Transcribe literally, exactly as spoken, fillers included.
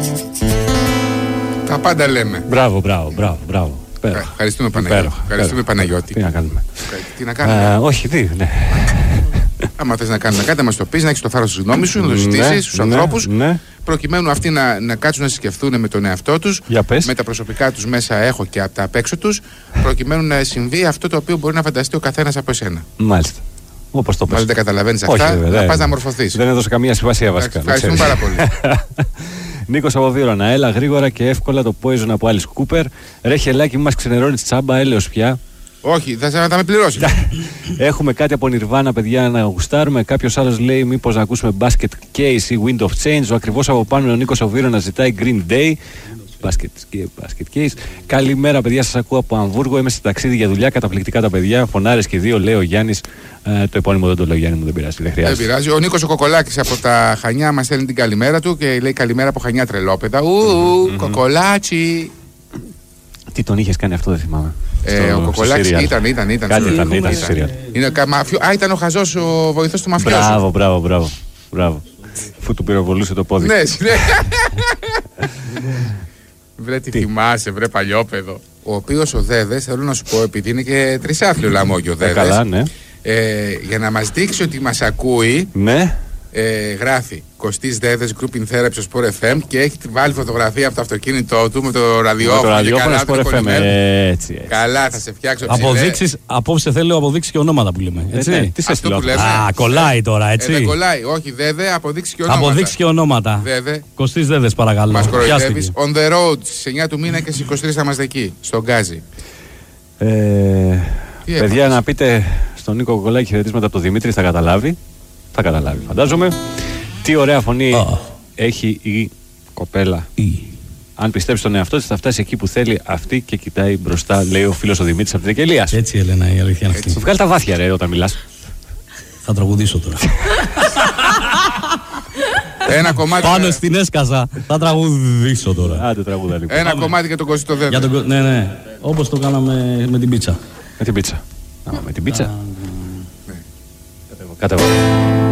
Τα πάντα λέμε. Μπράβο, μπράβο, μπράβο, μπράβο. Ευχαριστούμε Παναγιώτη. Ευχαριστούμε Παναγιώτη. Τι να κάνουμε. Τι να κάνουμε. Όχι, τι, ναι. Άμα θες να κάνουμε κάτι, να μας το πεις, να έχεις το θάρρος της γνώμης σου, να το ζητήσεις στους ανθρώπους, προκειμένου αυτοί να, να κάτσουν να σκεφτούν με τον εαυτό τους, με τα προσωπικά τους μέσα έχω και από τα απ' έξω τους, προκειμένου να συμβεί αυτό το οποίο μπορεί να φανταστεί ο καθένας από εσένα. Μάλιστα. Όπως το πες. Μα δεν τα καταλαβαίνεις αυτά, να πας να μορφωθείς. Δεν έδωσε καμία σημασία βασικά. Ευχαριστούμε πάρα πολύ. Νίκος από Βύρωνα, έλα γρήγορα και εύκολα το Poison από Alice Cooper. Ρε χελάκι μας ξενερώνει τσάμπα, έλεος πια. Όχι, θα, θα με πληρώσει. Έχουμε κάτι από Nirvana, παιδιά, να γουστάρουμε. Κάποιος άλλος λέει μήπως να ακούσουμε Basket Case ή Wind of Change. Ο ακριβώς από πάνω ο Νίκος ο Βύρωνα ζητάει Green Day. Basket, basket Case. Καλημέρα, παιδιά, σας ακούω από Αμβούργο. Είμαι σε ταξίδι για δουλειά. Καταπληκτικά τα παιδιά. Φωνάρες και δύο, λέει ο Γιάννης. Ε, το επώνυμο δεν το λέω, Γιάννη μου, δεν πειράζει. Δεν χρειάζεται. Δεν πειράζει. Ο Νίκος ο Κοκολάκης από τα Χανιά μας στέλνει την καλημέρα του και λέει καλημέρα από Χανιά τρελόπεδα. Ου, mm-hmm. Κοκολάτσι. Τι τον είχες κάνει αυτό, δεν θυμάμαι. Ε, στο, ο Κοκολάκης ήταν, ήταν, ήταν. Κάτι ήταν, ήταν, ήταν, ήταν, ήταν. Μαφιο... Α, ήταν ο χαζός, ο βοηθός του μαφιόζου. Μπράβο, μπράβο, μπράβο. μπράβο. Αφού του πυροβολούσε το πόδι. Ναι, ναι. Βρε τι θυμάσαι, βρε παλιόπαιδο. Ο οποίος ο Δέδες, θέλω να σου πω, επειδή είναι και τρισάθλιο λαμόγιο ο Δέδες. Καλά, ναι. Ε, για να μας δείξει ότι μας ακούει, ναι. ε, γράφει Κωστής Δέδες, Group in Therapy στο Sport εφ εμ και έχει βάλει φωτογραφία από το αυτοκίνητό του με το ραδιόφωνο. Με το ραδιόφωνο Sport εφ εμ, έτσι, έτσι. Καλά, θα σε φτιάξω. Αποδείξεις, απόψε θέλω αποδείξεις και ονόματα που λέμε. Έτσι. Ε, ναι, τι αυτό που λέμε. Α, κολλάει τώρα, έτσι. Ε, δεν κολλάει, όχι, Δέδε, αποδείξεις και ονόματα. Αποδείξεις και ονόματα. Δέδε. Κωστής Δέδες, παρακαλώ. Μας κοροϊδεύεις. On the road, στις εννιά του μήνα και στις είκοσι τρεις θα είμαστε εκεί, στον Γκάζι. Ε, παιδιά, να πείτε στον Νίκο Κοκολάκη χαιρετίσματα από τον Δημήτρη, θα καταλάβει. Θα καταλάβει, φαντάζομαι. Τι ωραία φωνή oh. έχει η κοπέλα. Mm. Αν πιστέψει τον εαυτό της, θα φτάσει εκεί που θέλει αυτή και κοιτάει μπροστά, λέει ο φίλος ο Δημήτρης από την Εκελίας. Έτσι, Έλενα, η αλήθεια είναι αυτή. Βγάλει τα βάθια, ρε, όταν μιλάς. Θα τραγουδήσω τώρα. Ένα κομμάτι. Πάνω στην έσκασα. Θα τραγουδήσω τώρα. Άντε, τραγούδα λοιπόν. Ένα Πάμε. κομμάτι για τον Κωστή το Δέδε. Τον... Ναι, ναι. Όπως το κάναμε με την πίτσα. Με την πίτσα. Α, με την πίτσα. Ναι. Κατεβώ.